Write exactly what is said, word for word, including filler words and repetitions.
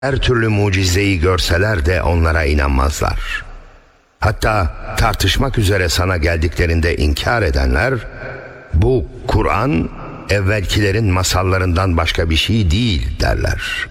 Her türlü mucizeyi görseler de onlara inanmazlar. Hatta tartışmak üzere sana geldiklerinde inkar edenler, bu Kur'an evvelkilerin masallarından başka bir şey değil derler.